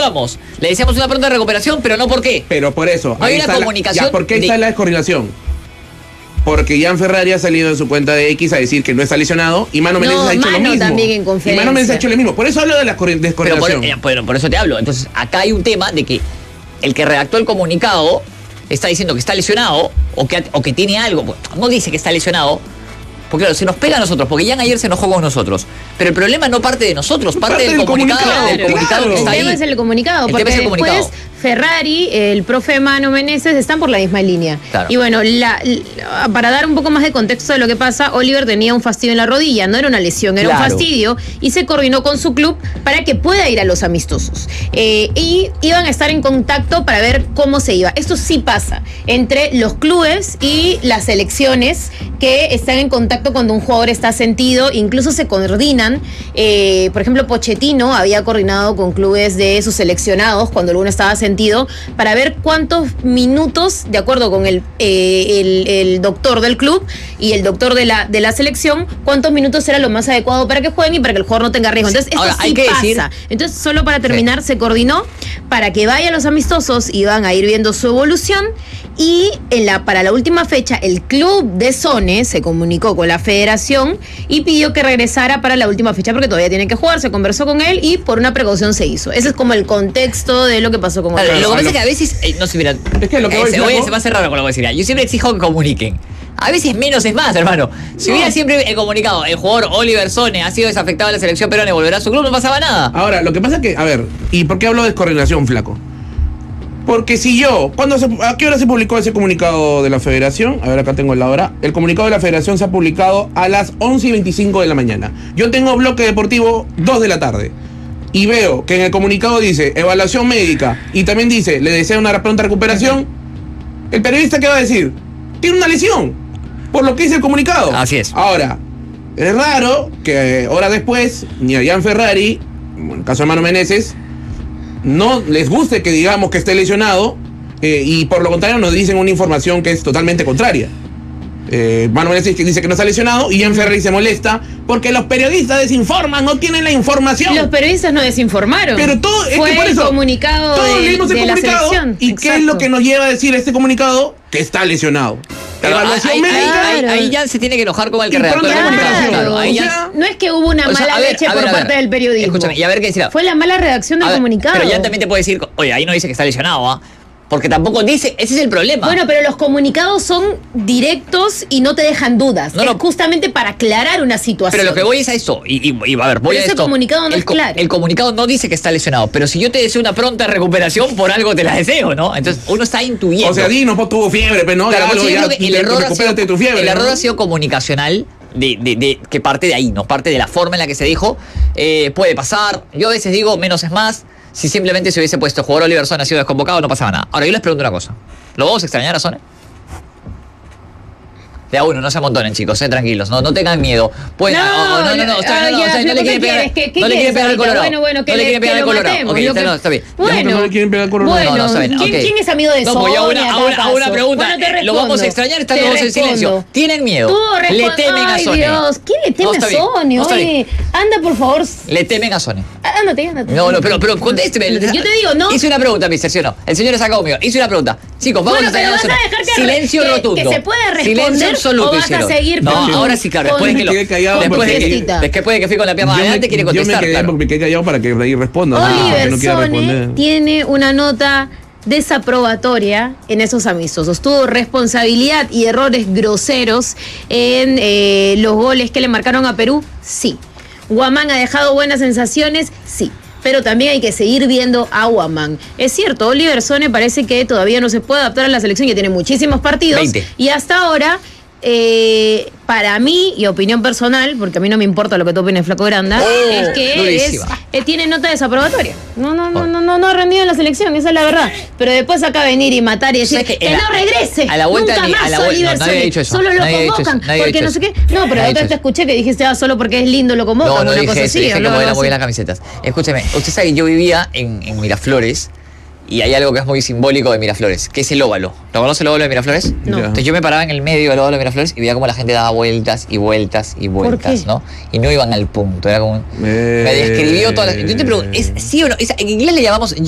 aprobamos. Le decíamos una pronta recuperación, pero no por qué. Pero por eso. No hay una comunicación. ¿Por qué está la descoordinación? Porque Gianferrari ha salido en su cuenta de X a decir que no está lesionado y Mano Menezes ha hecho lo mismo. También en conferencia. Y Mano Menezes ha hecho lo mismo. Por eso hablo de la descoordinación. Pero por eso te hablo. Entonces, acá hay un tema de que el que redactó el comunicado está diciendo que está lesionado o que tiene algo. No dice que está lesionado. Porque claro, se nos pega a nosotros, porque Jan ayer se enojó con nosotros. Pero el problema no parte de nosotros, parte del comunicado. Del comunicado que está ahí. El tema es el comunicado, porque después Ferrari, el profe Mano Menezes están por la misma línea. Claro. Y bueno, para dar un poco más de contexto de lo que pasa, Oliver tenía un fastidio en la rodilla, no era una lesión, era un fastidio, y se coordinó con su club para que pueda ir a los amistosos. Y iban a estar en contacto para ver cómo se iba. Esto sí pasa entre los clubes y las selecciones que están en contacto cuando un jugador está sentido, incluso se coordinan. Por ejemplo, Pochettino había coordinado con clubes de sus seleccionados cuando alguno estaba sentido para ver cuántos minutos, de acuerdo con el doctor del club y el doctor de la selección, cuántos minutos era lo más adecuado para que jueguen y para que el jugador no tenga riesgo. Entonces, esto sí pasa. Entonces, solo para terminar, se coordinó para que vaya a los amistosos y van a ir viendo su evolución. Y para la última fecha, el club de Sone se comunicó con la federación y pidió que regresara para la última fecha porque todavía tiene que jugar, se conversó con él y por una precaución se hizo. Ese es como el contexto de lo que pasó con Lo que pasa es que a veces, no sé, mira, es que lo que se va a hacer raro con lo que voy a decir. Yo siempre exijo que comuniquen. A veces menos es más, hermano. Si hubiera siempre comunicado, el jugador Oliver Sone ha sido desafectado de la selección peruana y volverá a su club, no pasaba nada. Ahora, lo que pasa es que, a ver, ¿y por qué hablo de descoordinación, flaco? Porque si yo, ¿a qué hora se publicó ese comunicado de la federación? A ver, acá tengo la hora. El comunicado de la federación se ha publicado a las 11:25 de la mañana. Yo tengo bloque deportivo 2 de la tarde. Y veo que en el comunicado dice evaluación médica y también dice, le desea una pronta recuperación. ¿El periodista qué va a decir? Tiene una lesión, por lo que dice el comunicado. Así es. Ahora, es raro que horas después, ni a Gianferrari, en el caso de Mano Menezes, no les guste que digamos que esté lesionado y por lo contrario nos dicen una información que es totalmente contraria. Mano Menezes dice que no está lesionado y Gianferrari se molesta porque los periodistas desinforman, no tienen la información. Los periodistas no desinformaron. Pero todo es fue que por eso el comunicado todos leímos el comunicado la selección. ¿Y qué es lo que nos lleva a decir este comunicado? Que está lesionado. Evaluación médica. Ahí ya se tiene que enojar con el que redactó el comunicado. Claro, ahí ya, no es que hubo una mala leche por parte del periodismo. Escúchame, y a ver qué decir. Fue la mala redacción del comunicado. Pero ya también te puede decir, oye, ahí no dice que está lesionado, ¿ah? Porque tampoco dice, ese es el problema. Bueno, pero los comunicados son directos y no te dejan dudas. Es justamente para aclarar una situación. Pero lo que voy es a eso. Y a ver, voy a esto. Ese comunicado no es claro. El comunicado no dice que está lesionado, pero si yo te deseo una pronta recuperación, por algo te la deseo, ¿no? Entonces uno está intuyendo. O sea, Dino tuvo fiebre, pero no, claro, el error ha sido comunicacional. Que parte de ahí, ¿no? Parte de la forma en la que se dijo. Puede pasar. Yo a veces digo, menos es más. Si simplemente se hubiese puesto el jugador Oliver Sone ha sido desconvocado, no pasaba nada. Ahora, yo les pregunto una cosa. ¿Lo vamos a extrañar a Sone? De a uno, no se amontonen, chicos, tranquilos, no tengan miedo. Pues, no le quieren pegar al Colorado. Bueno, que no le quieren pegar al Colorado. Ok, no, está bien. Bueno, no le quieren pegar al Colorado. No, está bien. ¿Quién es amigo de Sone? A una pregunta. ¿Lo vamos a extrañar? Están todos en silencio. ¿Tienen miedo? Le temen a Sone. Dios, ¿quién le teme a Sone? Oye, anda, por favor. Le temen a Sone. Ándate. No, pero contésteme. Yo te digo, no. Hice una pregunta, mister, ¿sí o no? El señor está conmigo. Hice una pregunta. Chicos, vamos a extrañar a Sone. Silencio rotundo. Que se puede responder. Absoluto, ¿O vas a seguir no, ahora sí, claro. Después de que fui con la pierna adelante, quiere contestar. Yo me quedé callado para que ahí responda. Oliver Sone tiene una nota desaprobatoria en esos amistosos. Tuvo responsabilidad y errores groseros en los goles que le marcaron a Perú, sí. Guamán ha dejado buenas sensaciones, sí. Pero también hay que seguir viendo a Guamán. Es cierto, Oliver Sone parece que todavía no se puede adaptar a la selección, ya tiene muchísimos partidos. 20. Y hasta ahora, para mí, y opinión personal, porque a mí no me importa lo que tú opines, Flaco Granda, es que tiene nota desaprobatoria. No ha rendido en la selección, esa es la verdad. Pero después acá venir y matar y decir que no regrese. A la vuelta nunca más Oliver Sone. Solo lo convocan. Porque no sé qué. No, pero otra vez te escuché que dijiste solo porque es lindo lo convocan. No, una dije cosa así. Dije que movían las camisetas. Escúcheme, usted sabe que yo vivía en Miraflores. Y hay algo que es muy simbólico de Miraflores, que es el óvalo. ¿Lo conoce el óvalo de Miraflores? No. Entonces yo me paraba en el medio del óvalo de Miraflores y veía como la gente daba vueltas y vueltas y vueltas, ¿no? Y no iban al punto. Era como me describió todas las... Yo te pregunto, ¿es sí o no? En inglés le llamamos